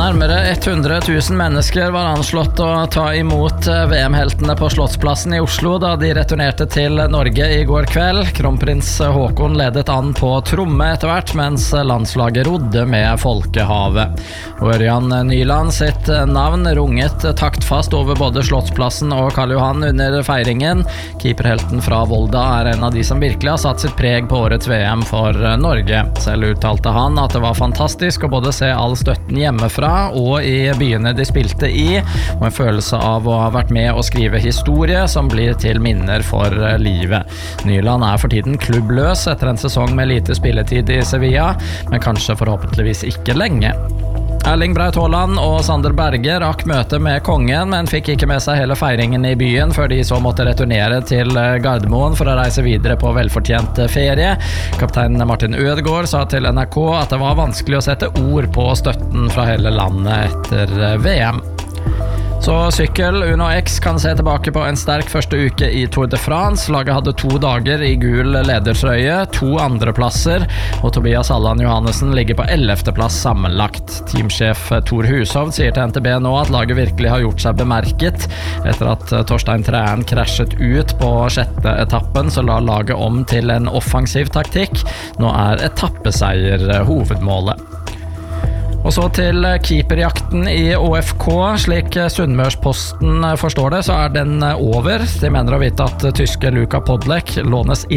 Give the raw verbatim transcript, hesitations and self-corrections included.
Nærmere hundre tusen mennesker var anslått å ta imot V M-heltene på Slottsplassen i Oslo da de returnerte til Norge i går kveld. Kronprins Haakon ledet an på tromme etter hvert, mens landslaget rodde med folkehavet. Ørjan Nyland sitt navn runget taktfast over både Slottsplassen og Karl Johan under feiringen. Keeperhelten fra Volda er en av de som virkelig har satt sitt preg på årets V M for Norge. Selv uttalte han at det var fantastisk å både se all støtten hjemmefra og i byene de spilte i, og en følelse av å ha vært med å skrive historie som blir til minner for livet. Nyland er for tiden klubbløs etter en sesong med lite spilletid i Sevilla, men kanskje forhåpentligvis ikke lenge. Erling Braut Haaland og Sander Berge rakk møte med kongen, men fikk ikke med seg hele feiringen i byen før de så måtte returnere til Gardermoen for å reise videre på velfortjent ferie. Kaptein Martin Ødegaard sa til N R K at det var vanskelig å sette ord på støtten fra hele landet etter V M. Så sykkel, Uno X kan se tilbake på en sterk første uke i Tour de France. Laget hadde to dager i gul ledertrøye, to andreplasser, og Tobias Allan Johannessen ligger på ellevte plass sammenlagt. Teamsjef Thor Hushovd sier til N T B nå at laget virkelig har gjort seg bemerket. Etter at Torstein Træen krasjet ut på sjette etappen, så la laget om til en offensiv taktikk. Nå er etappeseier hovedmålet. Og så til keeperjakten i O F K. Slik Sunnmørsposten forstår det, så er den over. De mener å vite at tyske Luka Podlek lånes inn